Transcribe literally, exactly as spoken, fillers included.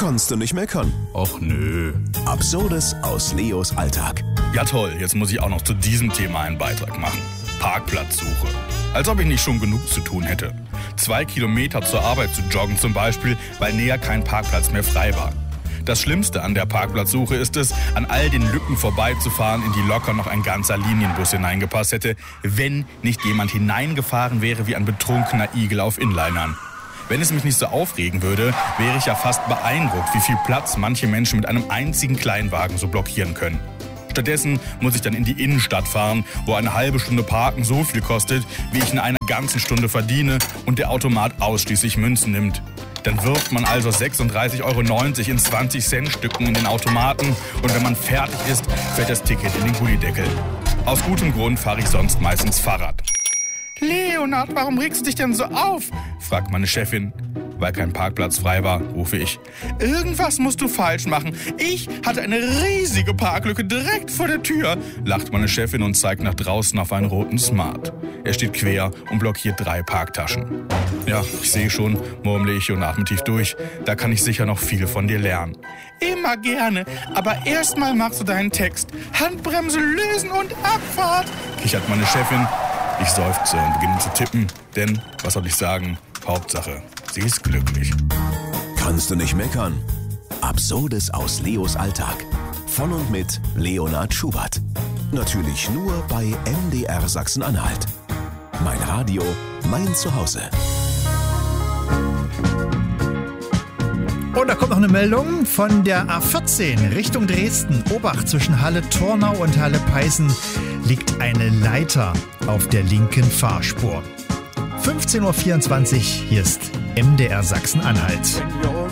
Konntest du nicht meckern? Och nö. Absurdes aus Leos Alltag. Ja toll, jetzt muss ich auch noch zu diesem Thema einen Beitrag machen. Parkplatzsuche. Als ob ich nicht schon genug zu tun hätte. Zwei Kilometer zur Arbeit zu joggen zum Beispiel, weil näher kein Parkplatz mehr frei war. Das Schlimmste an der Parkplatzsuche ist es, an all den Lücken vorbeizufahren, in die locker noch ein ganzer Linienbus hineingepasst hätte, wenn nicht jemand hineingefahren wäre wie ein betrunkener Igel auf Inlinern. Wenn es mich nicht so aufregen würde, wäre ich ja fast beeindruckt, wie viel Platz manche Menschen mit einem einzigen Kleinwagen so blockieren können. Stattdessen muss ich dann in die Innenstadt fahren, wo eine halbe Stunde Parken so viel kostet, wie ich in einer ganzen Stunde verdiene und der Automat ausschließlich Münzen nimmt. Dann wirft man also sechsunddreißig Euro neunzig in zwanzig Cent Stücken in den Automaten und wenn man fertig ist, fällt das Ticket in den Gullideckel. Aus gutem Grund fahre ich sonst meistens Fahrrad. Leonard, warum regst du dich denn so auf? Fragt meine Chefin. Weil kein Parkplatz frei war, rufe ich. Irgendwas musst du falsch machen. Ich hatte eine riesige Parklücke direkt vor der Tür, lacht meine Chefin und zeigt nach draußen auf einen roten Smart. Er steht quer und blockiert drei Parktaschen. Ja, ich sehe schon, murmle ich und atme tief durch. Da kann ich sicher noch viel von dir lernen. Immer gerne, aber erstmal machst du deinen Text. Handbremse lösen und Abfahrt, kichert meine Chefin. Ich seufze und beginne zu tippen, denn, was soll ich sagen, Hauptsache, sie ist glücklich. Kannst du nicht meckern? Absurdes aus Leos Alltag. Von und mit Leonard Schubert. Natürlich nur bei M D R Sachsen-Anhalt. Mein Radio, mein Zuhause. Und da kommt noch eine Meldung von der A vierzehn Richtung Dresden. Obacht, zwischen Halle-Tornau und Halle-Peißen liegt eine Leiter auf der linken Fahrspur. fünfzehn Uhr vierundzwanzig, hier ist M D R Sachsen-Anhalt.